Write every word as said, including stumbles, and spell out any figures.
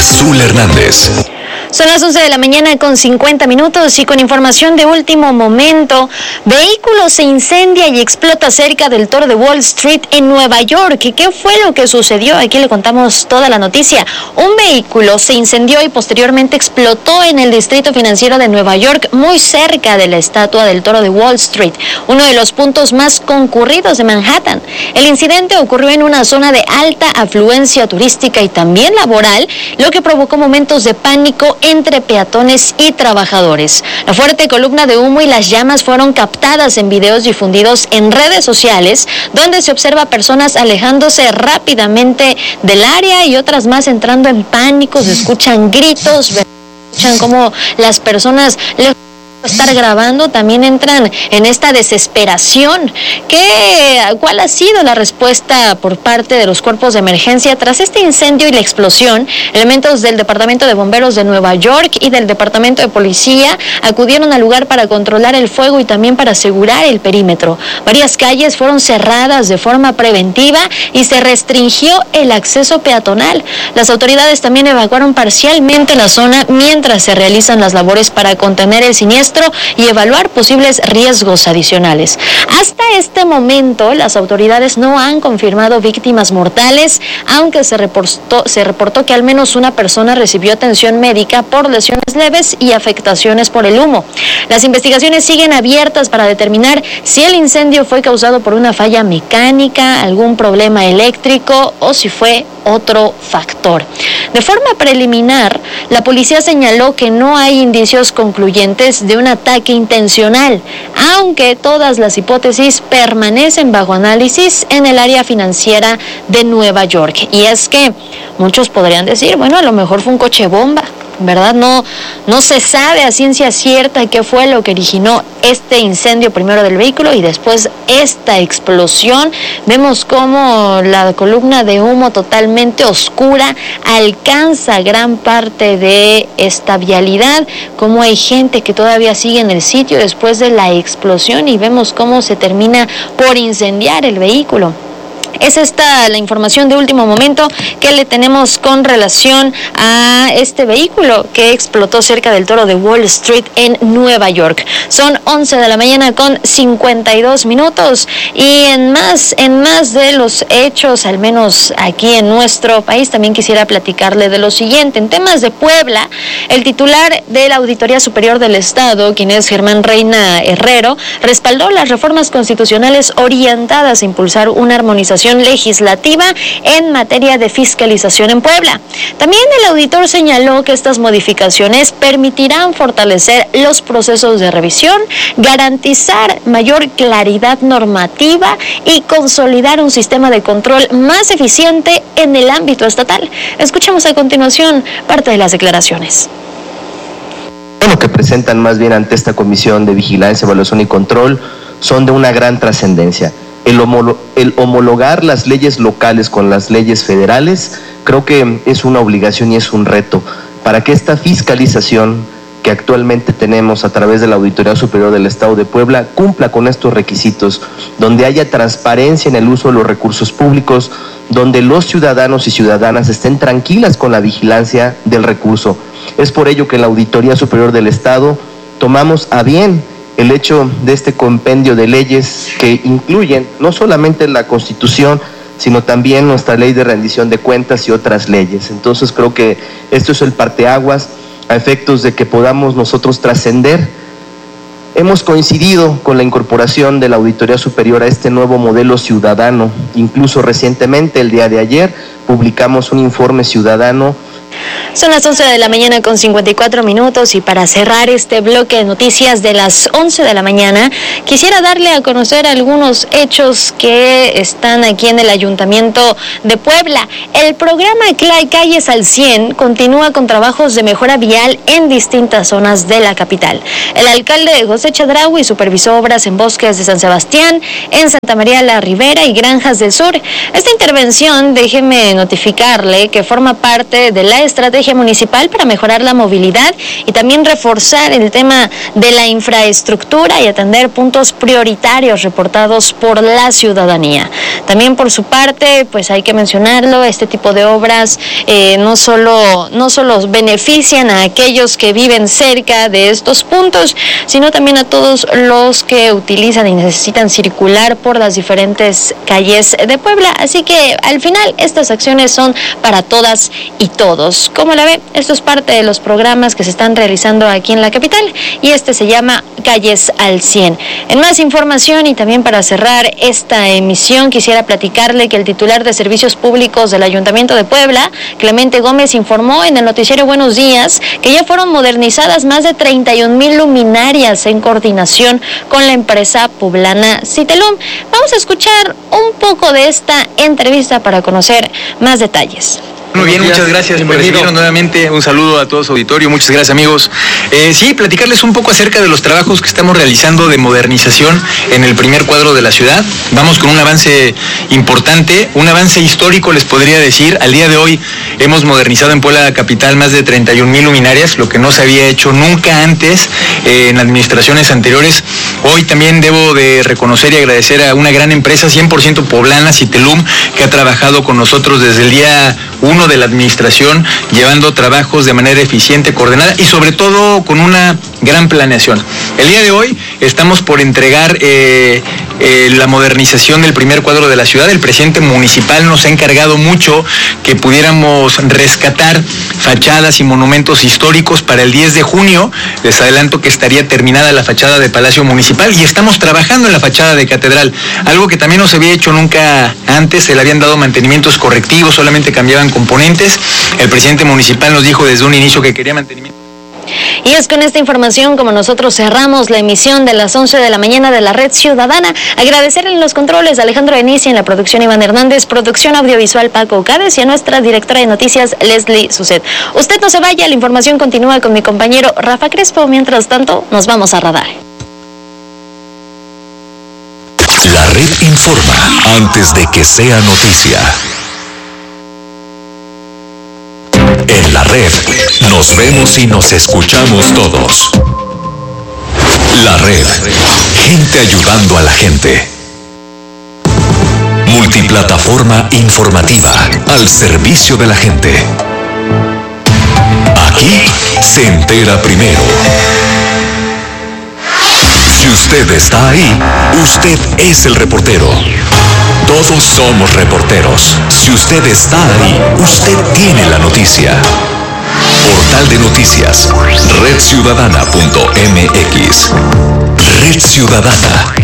Azul Hernández. Son las once de la mañana con cincuenta minutos y con información de último momento. Vehículo se incendia y explota cerca del Toro de Wall Street en Nueva York. ¿Y qué fue lo que sucedió? Aquí le contamos toda la noticia. Un vehículo se incendió y posteriormente explotó en el distrito financiero de Nueva York, muy cerca de la estatua del Toro de Wall Street, uno de los puntos más concurridos de Manhattan. El incidente ocurrió en una zona de alta afluencia turística y también laboral, lo que provocó momentos de pánico entre peatones y trabajadores. La fuerte columna de humo y las llamas fueron captadas en videos difundidos en redes sociales, donde se observa personas alejándose rápidamente del área y otras más entrando en pánico. Se escuchan gritos, se escuchan como las personas lejos estar grabando también entran en esta desesperación. ¿Qué, ¿Cuál ha sido la respuesta por parte de los cuerpos de emergencia tras este incendio y la explosión? Elementos del Departamento de Bomberos de Nueva York y del Departamento de Policía acudieron al lugar para controlar el fuego y también para asegurar el perímetro. Varias calles fueron cerradas de forma preventiva y se restringió el acceso peatonal. Las autoridades también evacuaron parcialmente la zona mientras se realizan las labores para contener el siniestro y evaluar posibles riesgos adicionales. Hasta este momento, las autoridades no han confirmado víctimas mortales, aunque se reportó, se reportó que al menos una persona recibió atención médica por lesiones leves y afectaciones por el humo. Las investigaciones siguen abiertas para determinar si el incendio fue causado por una falla mecánica, algún problema eléctrico o si fue otro factor. De forma preliminar, la policía señaló que no hay indicios concluyentes de un ataque intencional, aunque todas las hipótesis permanecen bajo análisis en el área financiera de Nueva York. Y es que muchos podrían decir, bueno, a lo mejor fue un coche bomba, ¿verdad? No, no se sabe a ciencia cierta qué fue lo que originó este incendio, primero del vehículo y después esta explosión. Vemos cómo la columna de humo totalmente oscura alcanza gran parte de esta vialidad, cómo hay gente que todavía sigue en el sitio después de la explosión y vemos cómo se termina por incendiar el vehículo. Es esta la información de último momento que le tenemos con relación a este vehículo que explotó cerca del Toro de Wall Street en Nueva York. Son once de la mañana con cincuenta y dos minutos y en más, en más de los hechos, al menos aquí en nuestro país, también quisiera platicarle de lo siguiente. En temas de Puebla, el titular de la Auditoría Superior del Estado, quien es Germán Reina Herrero, respaldó las reformas constitucionales orientadas a impulsar una armonización legislativa en materia de fiscalización en Puebla. También el auditor señaló que estas modificaciones permitirán fortalecer los procesos de revisión, garantizar mayor claridad normativa y consolidar un sistema de control más eficiente en el ámbito estatal. Escuchemos a continuación parte de las declaraciones. Lo que presentan más bien ante esta Comisión de Vigilancia, Evaluación y Control son de una gran trascendencia. El, homolo, el homologar las leyes locales con las leyes federales creo que es una obligación y es un reto para que esta fiscalización que actualmente tenemos a través de la Auditoría Superior del Estado de Puebla cumpla con estos requisitos, donde haya transparencia en el uso de los recursos públicos, donde los ciudadanos y ciudadanas estén tranquilas con la vigilancia del recurso. Es por ello que en la Auditoría Superior del Estado tomamos a bien el hecho de este compendio de leyes que incluyen no solamente la Constitución, sino también nuestra ley de rendición de cuentas y otras leyes. Entonces creo que esto es el parteaguas a efectos de que podamos nosotros trascender. Hemos coincidido con la incorporación de la Auditoría Superior a este nuevo modelo ciudadano. Incluso recientemente, el día de ayer, publicamos un informe ciudadano. Son las once de la mañana con cincuenta y cuatro minutos y para cerrar este bloque de noticias de las once de la mañana, quisiera darle a conocer algunos hechos que están aquí en el Ayuntamiento de Puebla. El programa Calles al cien continúa con trabajos de mejora vial en distintas zonas de la capital. El alcalde José Chadraui supervisó obras en bosques de San Sebastián, en Santa María la Ribera y Granjas del Sur. Esta intervención, déjeme notificarle que forma parte de la estrategia municipal para mejorar la movilidad y también reforzar el tema de la infraestructura y atender puntos prioritarios reportados por la ciudadanía. También por su parte, pues hay que mencionarlo, este tipo de obras eh, no solo, no solo benefician a aquellos que viven cerca de estos puntos, sino también a todos los que utilizan y necesitan circular por las diferentes calles de Puebla. Así que al final estas acciones son para todas y todos. ¿Cómo la ve? Esto es parte de los programas que se están realizando aquí en la capital y este se llama Calles al cien. En más información y también para cerrar esta emisión, quisiera platicarle que el titular de Servicios Públicos del Ayuntamiento de Puebla, Clemente Gómez, informó en el noticiero Buenos Días que ya fueron modernizadas más de treinta y un mil luminarias en coordinación con la empresa poblana Citelum. Vamos a escuchar un poco de esta entrevista para conocer más detalles. Muy bien, muchas gracias por recibirnos nuevamente. Un saludo a todo su auditorio. Muchas gracias, amigos. Eh, sí, platicarles un poco acerca de los trabajos que estamos realizando de modernización en el primer cuadro de la ciudad. Vamos con un avance importante, un avance histórico, les podría decir. Al día de hoy hemos modernizado en Puebla capital más de treinta y un mil luminarias, lo que no se había hecho nunca antes eh, en administraciones anteriores. Hoy también debo de reconocer y agradecer a una gran empresa cien por ciento poblana, Citelum, que ha trabajado con nosotros desde el día uno de la administración, llevando trabajos de manera eficiente, coordinada y sobre todo con una gran planeación. El día de hoy estamos por entregar eh, eh, la modernización del primer cuadro de la ciudad. El presidente municipal nos ha encargado mucho que pudiéramos rescatar fachadas y monumentos históricos para el diez de junio. Les adelanto que estaría terminada la fachada de Palacio Municipal y estamos trabajando en la fachada de Catedral, algo que también no se había hecho nunca antes. Se le habían dado mantenimientos correctivos, solamente cambiaban componentes. El presidente municipal nos dijo desde un inicio que quería mantenimiento. Y es con esta información como nosotros cerramos la emisión de las once de la mañana de la Red Ciudadana. Agradecer en los controles a Alejandro Enicia, en la producción Iván Hernández, producción audiovisual Paco Cades y a nuestra directora de noticias Leslie Suset. Usted no se vaya, la información continúa con mi compañero Rafa Crespo. Mientras tanto, nos vamos a Radar. La Red informa antes de que sea noticia. En la red, nos vemos y nos escuchamos todos. La red, gente ayudando a la gente. Multiplataforma informativa al servicio de la gente. Aquí se entera primero. Si usted está ahí, usted es el reportero. Todos somos reporteros. Si usted está ahí, usted tiene la noticia. Portal de noticias, red ciudadana punto m x. Red Ciudadana.